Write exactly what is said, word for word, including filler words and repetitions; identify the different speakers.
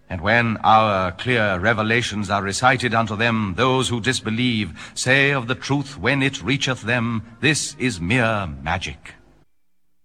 Speaker 1: And when our clear revelations are recited unto them, those who disbelieve say of the truth when it reacheth them, this is mere magic.